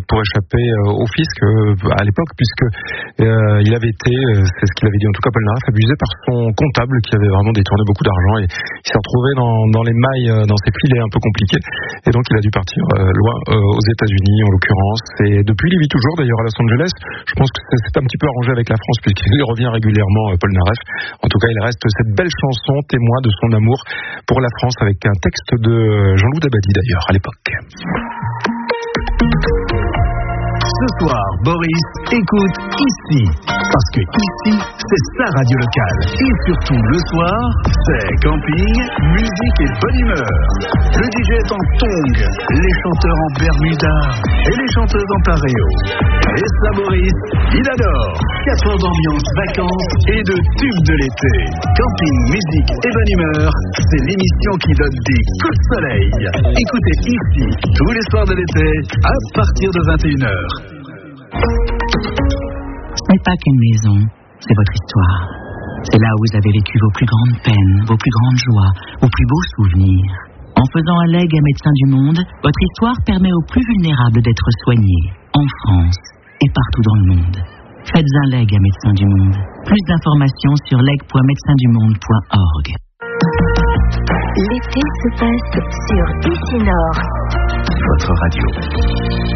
pour échapper au fisc à l'époque, puisque il avait été, c'est ce qu'il avait dit en tout cas Paul Naref, abusé par son comptable qui avait vraiment détourné beaucoup d'argent et il s'est retrouvé dans les mailles, dans ces filets un peu compliqués, et donc il a dû partir loin aux États-Unis en l'occurrence, et depuis il y vit toujours d'ailleurs à Los Angeles. Je pense que c'est un petit peu arrangé avec la France puisqu'il revient régulièrement, Paul Naref. En tout cas, il reste cette belle chanson témoin de son amour pour la France, avec un texte de Jean-Loup Dabadi d'ailleurs à l'époque. Ce soir, Boris écoute ici. Parce que ici, c'est sa radio locale. Et surtout, le soir, c'est camping, musique et bonne humeur. Le DJ est en tongs, les chanteurs en bermuda et les chanteuses en pareo. Et ça, Boris, il adore. 4 heures d'ambiance, vacances et de tubes de l'été. Camping, musique et bonne humeur, c'est l'émission qui donne des coups de soleil. Écoutez ici, tous les soirs de l'été, à partir de 21h. Ce n'est pas qu'une maison, c'est votre histoire. C'est là où vous avez vécu vos plus grandes peines, vos plus grandes joies, vos plus beaux souvenirs. En faisant un legs à Médecins du Monde, votre histoire permet aux plus vulnérables d'être soignés, en France et partout dans le monde. Faites un leg à Médecins du Monde. Plus d'informations sur leg.médecindumonde.org. L'été se passe sur Ici Nord. Votre radio.